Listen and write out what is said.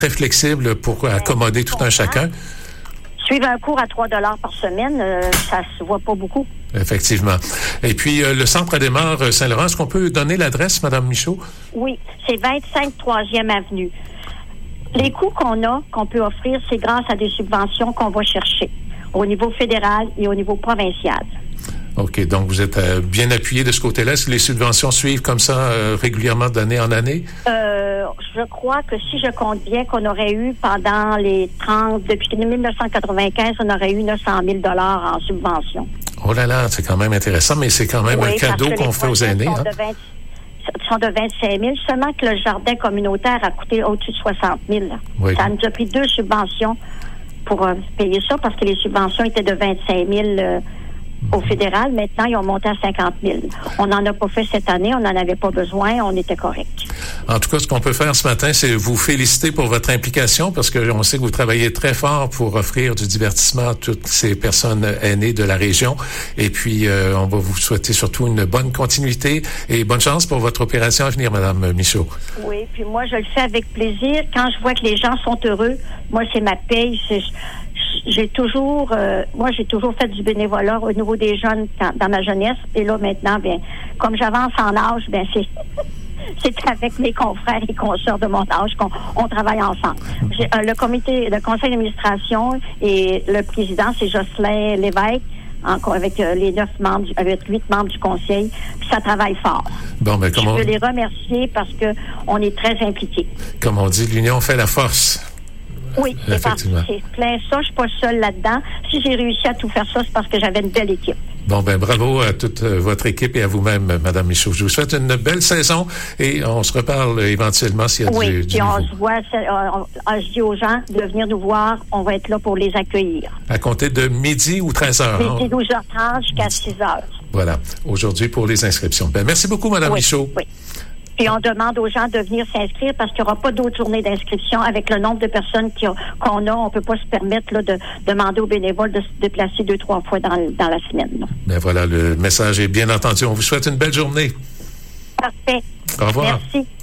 très flexible pour accommoder tout un chacun. Suivre un cours à 3 $ par semaine, ça se voit pas beaucoup. Effectivement. Et puis, le Centre Adhémar Saint-Laurent, est-ce qu'on peut donner l'adresse, Mme Michaud? Oui, c'est 25 3e Avenue. Les coûts qu'on peut offrir, c'est grâce à des subventions qu'on va chercher au niveau fédéral et au niveau provincial. OK, donc vous êtes bien appuyé de ce côté-là. Est-ce que les subventions suivent comme ça régulièrement d'année en année? Je crois que si je compte bien qu'on aurait eu pendant depuis 1995, on aurait eu 900 000 $ en subvention. Oh là là, c'est quand même intéressant, mais c'est quand même un cadeau qu'on fait aux aînés. Sont de 25 000, seulement que le jardin communautaire a coûté au-dessus de 60 000. Oui. Ça nous a pris 2 subventions pour payer ça, parce que les subventions étaient de 25 000 au fédéral. Maintenant, ils ont monté à 50 000. On n'en a pas fait cette année, on n'en avait pas besoin, on était correct. En tout cas, ce qu'on peut faire ce matin, c'est vous féliciter pour votre implication, parce que on sait que vous travaillez très fort pour offrir du divertissement à toutes ces personnes aînées de la région. Et puis, on va vous souhaiter surtout une bonne continuité et bonne chance pour votre opération à venir, Mme Michaud. Oui, puis moi, je le fais avec plaisir. Quand je vois que les gens sont heureux, moi, c'est ma paye. J'ai toujours fait du bénévolat au niveau des jeunes dans ma jeunesse. Et là, maintenant, comme j'avance en âge, c'est avec mes confrères et consoeurs de mon âge qu'on travaille ensemble. Le conseil d'administration et le président, c'est Jocelyn Lévesque, avec les 8 membres du conseil, puis ça travaille fort. Bon, je veux les remercier parce que on est très impliqués. Comme on dit, l'union fait la force. Oui, c'est plein ça. Je suis pas seule là-dedans. Si j'ai réussi à tout faire ça, c'est parce que j'avais une belle équipe. Bon, bravo à toute votre équipe et à vous-même, Mme Michaud. Je vous souhaite une belle saison et on se reparle éventuellement s'il y a du puis on se voit. Je dis aux gens de venir nous voir. On va être là pour les accueillir. À compter de midi ou 13h. Midi 12h30 jusqu'à 6h. Voilà. Aujourd'hui pour les inscriptions. Merci beaucoup, Mme Michaud. Oui. Et on demande aux gens de venir s'inscrire parce qu'il n'y aura pas d'autres journées d'inscription. Avec le nombre de personnes qu'on a, on ne peut pas se permettre de demander aux bénévoles de se déplacer 2-3 fois dans la semaine. Voilà, le message est bien entendu. On vous souhaite une belle journée. Parfait. Au revoir. Merci.